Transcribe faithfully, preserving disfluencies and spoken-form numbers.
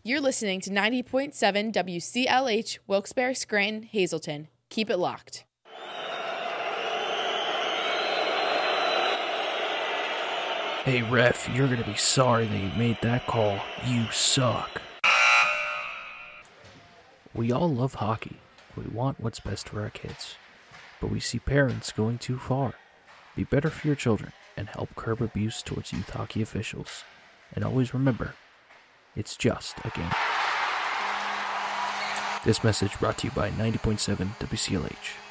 You're listening to ninety point seven W C L H, Wilkes-Barre, Scranton, Hazleton. Keep it locked. Hey ref, you're gonna be sorry that you made that call. You suck. We all love hockey. We want what's best for our kids. But we see parents going too far. Be better for your children and help curb abuse towards youth hockey officials. And always remember, it's just a game. This message brought to you by ninety point seven W C L H.